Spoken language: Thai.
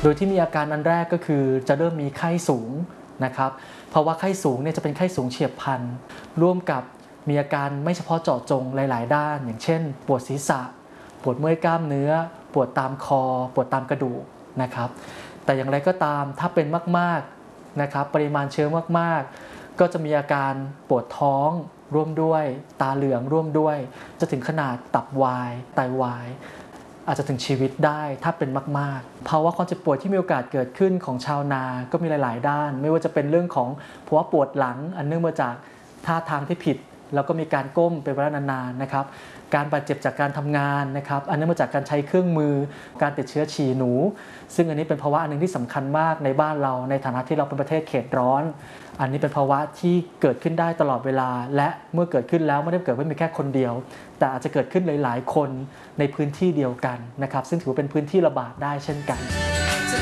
โดยที่มีอาการอันแรกก็คือจะเริ่มมีไข้สูงนะครับภาวะไข้สูงเนี่ยจะเป็นไข้สูงเฉียบพลันร่วมกับมีอาการไม่เฉพาะเจาะจงหลายๆด้านอย่างเช่นปวดศีรษะปวดเมื่อยกล้ามเนื้อปวดตามคอปวดตามกระดูกนะครับแต่อย่างไรก็ตามถ้าเป็นมากๆนะครับปริมาณเชื้อมากๆก็จะมีอาการปวดท้องร่วมด้วยตาเหลืองร่วมด้วยจะถึงขนาดตับวายไตวายอาจจะถึงชีวิตได้ถ้าเป็นมากๆภาวะความเจ็บป่วยที่มีโอกาสเกิดขึ้นของชาวนาก็มีหลายๆด้านไม่ว่าจะเป็นเรื่องของภาวะปวดหลังอันเนื่องมาจากท่าทางที่ผิดแล้วก็มีการก้มเป็นเวลานานๆนะครับการบาดเจ็บจากการทำงานนะครับอันเนื่องมาจากการใช้เครื่องมือการติดเชื้อฉี่หนูซึ่งอันนี้เป็นภาวะอันนึงที่สำคัญมากในบ้านเราในฐานะที่เราเป็นประเทศเขตร้อนอันนี้เป็นภาวะที่เกิดขึ้นได้ตลอดเวลาและเมื่อเกิดขึ้นแล้วไม่ได้เกิดไม่มีแค่คนเดียวแต่อาจจะเกิดขึ้นหลายๆคนในพื้นที่เดียวกันนะครับซึ่งถือเป็นพื้นที่ระบาดได้เช่นกัน